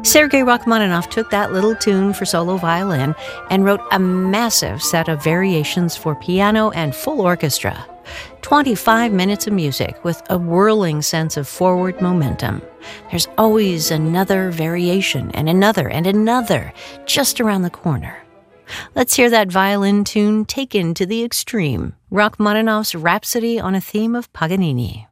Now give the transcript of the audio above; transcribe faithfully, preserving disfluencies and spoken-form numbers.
Sergei Rachmaninoff took that little tune for solo violin and wrote a massive set of variations for piano and full orchestra. twenty-five minutes of music with a whirling sense of forward momentum. There's always another variation and another and another just around the corner. Let's hear that violin tune taken to the extreme, Rachmaninoff's Rhapsody on a Theme of Paganini.